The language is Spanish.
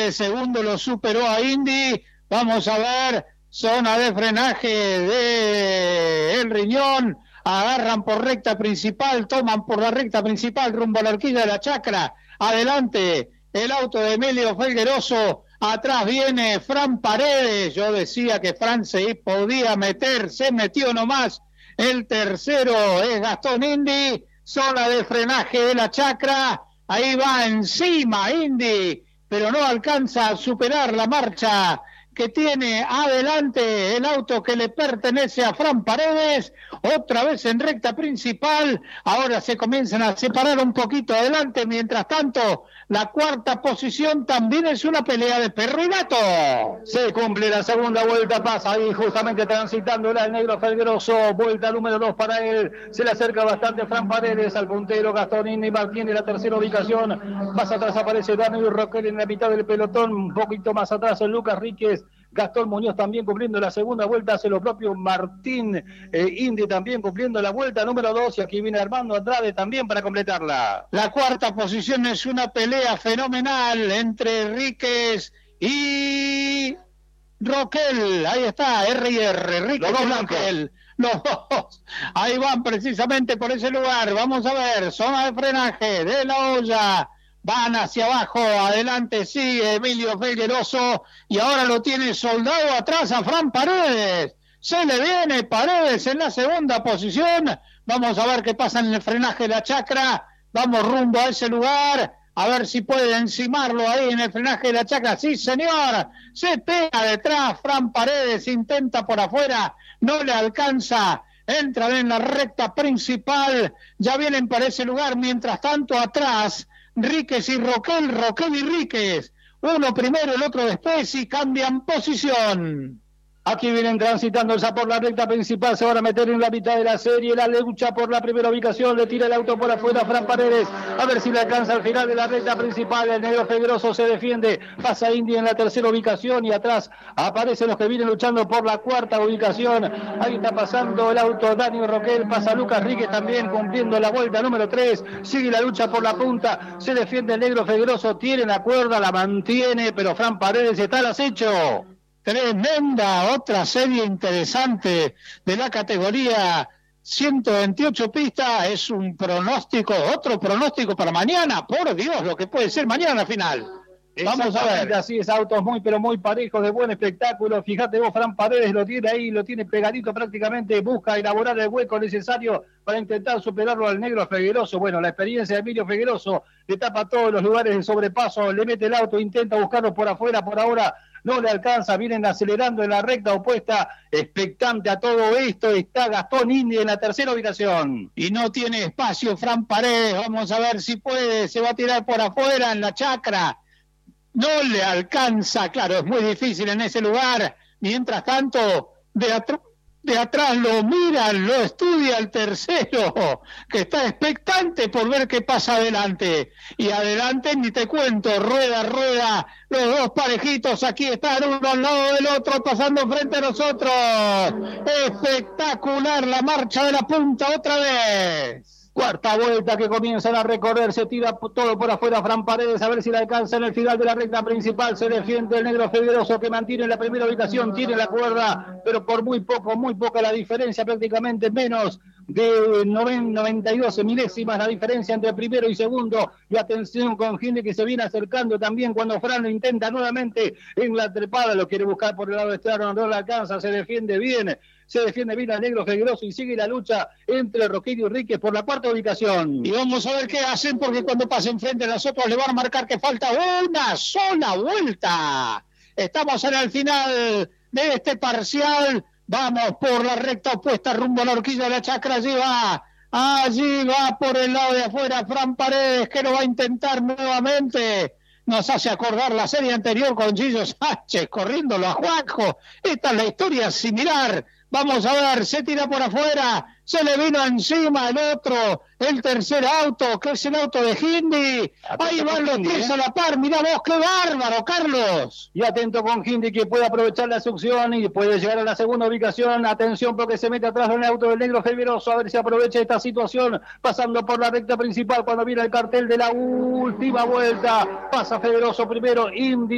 de segundo lo superó a Indy. Vamos a ver, zona de frenaje de El Riñón. Agarran por recta principal, toman por la recta principal rumbo a la horquilla de la Chacra. Adelante el auto de Emilio Felgueroso. Atrás viene Fran Paredes. Yo decía que Fran se podía meter, se metió nomás. El tercero es Gastón Indy. Zona de frenaje de la Chacra. Ahí va encima Indy, pero no alcanza a superar la marcha que tiene adelante el auto que le pertenece a Fran Paredes. Otra vez en recta principal. Ahora se comienzan a separar un poquito adelante. Mientras tanto, la cuarta posición también es una pelea de perro y gato. Se cumple la segunda vuelta, pasa ahí justamente transitándola el negro Felgueroso. Vuelta número 2 para él. Se le acerca bastante Fran Paredes al puntero. Gastón Indy mantiene la tercera ubicación. Más atrás aparece Daniel Roquel en la mitad del pelotón. Un poquito más atrás el Lucas Ríquez. Gastón Muñoz también cumpliendo la segunda vuelta, hace lo propio Martín Indy también cumpliendo la vuelta número 2, y aquí viene Armando Andrade también para completarla. La cuarta posición es una pelea fenomenal entre Ríquez y Roquel. Ahí está, R&R, Ríquez y Roquel. Los dos, ahí van precisamente por ese lugar. Vamos a ver, zona de frenaje de La Hoya. Van hacia abajo, adelante sigue Emilio Felgueroso y ahora lo tiene soldado atrás a Fran Paredes. Se le viene Paredes en la segunda posición. Vamos a ver qué pasa en el frenaje de la Chacra. Vamos rumbo a ese lugar, a ver si puede encimarlo ahí en el frenaje de la Chacra. Sí, señor, se pega detrás Fran Paredes, intenta por afuera, no le alcanza. Entran en la recta principal, ya vienen para ese lugar. Mientras tanto, atrás Ríquez y Roquel, Roquel y Ríquez, uno primero, el otro después, y cambian posición. Aquí vienen transitando ya por la recta principal, se van a meter en la mitad de la serie, la lucha por la primera ubicación, le tira el auto por afuera a Fran Paredes, a ver si le alcanza al final de la recta principal. El negro Felgueroso se defiende, pasa Indy en la tercera ubicación y atrás aparecen los que vienen luchando por la cuarta ubicación. Ahí está pasando el auto Daniel Roquel, pasa Lucas Ríquez también cumpliendo la vuelta número 3, sigue la lucha por la punta, se defiende el negro Felgueroso, tiene la cuerda, la mantiene, pero Fran Paredes está al acecho. Tremenda, otra serie interesante de la categoría 128 pistas. Es un pronóstico, otro pronóstico para mañana. Por Dios, lo que puede ser mañana final. Vamos a ver. Así es, autos muy pero muy parejos, de buen espectáculo. Fíjate vos, Fran Paredes lo tiene ahí, lo tiene pegadito prácticamente, busca elaborar el hueco necesario para intentar superarlo al negro Felgueroso. Bueno, la experiencia de Emilio Felgueroso le tapa todos los lugares de sobrepaso, le mete el auto, intenta buscarlo por afuera, por ahora no le alcanza, vienen acelerando en la recta opuesta, expectante a todo esto, está Gastón Indy en la tercera ubicación. Y no tiene espacio Fran Paredes, vamos a ver si puede, se va a tirar por afuera en la Chacra. No le alcanza, claro, es muy difícil en ese lugar. Mientras tanto, de atrás lo miran, lo estudia el tercero, que está expectante por ver qué pasa adelante. Y adelante, ni te cuento, rueda, los dos parejitos, aquí están uno al lado del otro, pasando frente a nosotros. Espectacular la marcha de la punta otra vez. Cuarta vuelta que comienzan a recorrer, se tira todo por afuera Fran Paredes, a ver si la alcanza en el final de la recta principal, se defiende el negro Felgueroso que mantiene la primera ubicación, tiene la cuerda, pero por muy poca la diferencia, prácticamente menos de 92 milésimas la diferencia entre primero y segundo. Y atención con Ginde que se viene acercando también cuando Fran lo intenta nuevamente en la trepada, lo quiere buscar por el lado externo, no la alcanza, se defiende bien al negro Felgueroso y sigue la lucha entre Roquel y Ríquez por la cuarta ubicación. Y vamos a ver qué hacen, porque cuando pasen frente a nosotros le van a marcar que falta una sola vuelta. Estamos en el final de este parcial. Vamos por la recta opuesta rumbo a la horquilla de la Chacra. Allí va por el lado de afuera Fran Paredes, que lo va a intentar nuevamente. Nos hace acordar la serie anterior con Gillo Sánchez corriéndolo a Juanjo. Esta es la historia similar. Vamos a ver, se tira por afuera, se le vino encima el otro, el tercer auto, que es el auto de Gindi. Ahí van los tres a la par, mirá vos, qué bárbaro, Carlos. Y atento con Gindi, que puede aprovechar la succión y puede llegar a la segunda ubicación. Atención porque se mete atrás del auto del negro Felgueroso, a ver si aprovecha esta situación, pasando por la recta principal cuando viene el cartel de la última vuelta. Pasa Felgueroso primero, Indy